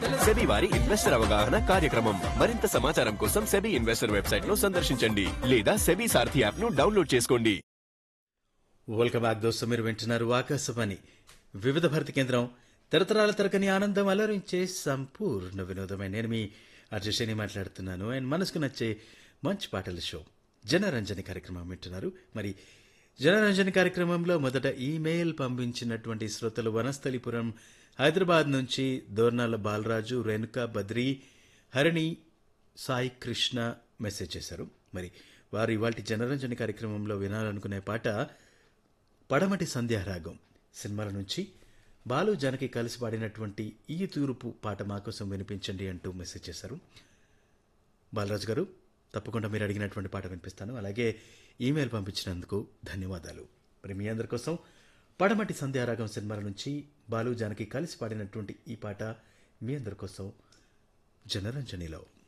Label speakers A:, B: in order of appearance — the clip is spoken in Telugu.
A: సెబీ వారి ఇన్వెస్టర్ అవగాహన కార్యక్రమం. మరింత సమాచారం కోసం సెబీ ఇన్వెస్టర్ వెబ్సైట్ లో సందర్శించండి లేదా సెబీ సారథి యాప్ ను డౌన్లోడ్ చేసుకోండి.
B: వెల్కమ్ బ్యాక్ దోస్తు. మీరు వింటున్నారు ఆకాశవాణి వివిధ భారతి కేంద్రం. తరతరాల తరగని ఆనందం అలరించే సంపూర్ణ వినోదమైన నేను మీ అర్జుషని మాట్లాడుతున్నాను. అండ్ మనసుకు నచ్చే మంచి పాటల షో జనరంజని కార్యక్రమం వింటున్నారు. మరి జనరంజని కార్యక్రమంలో మొదట ఈమెయిల్ పంపించినటువంటి శ్రోతలు వనస్థలిపురం హైదరాబాద్ నుంచి దోర్నాల బాలరాజు, రేణుక, బద్రి, హరిణి, సాయి కృష్ణ మెసేజ్ చేశారు. మరి వారు ఇవాళ జనరంజని కార్యక్రమంలో వినాలనుకునే పాట పడమటి సంధ్యారాగం సినిమాల నుంచి బాలు జానకి కలిసి పాడినటువంటి ఈ తూర్పు పాట మా కోసం వినిపించండి అంటూ మెసేజ్ చేశారు. బాలరాజు గారు, తప్పకుండా మీరు అడిగినటువంటి పాట వినిపిస్తాను. అలాగే ఈమెయిల్ పంపించినందుకు ధన్యవాదాలు. మరి మీ అందరి కోసం పడమటి సంధ్యారాగం సినిమాల నుంచి బాలు జానకి కలిసి పాడినటువంటి ఈ పాట మీ అందరి కోసం జనరంజనిలో.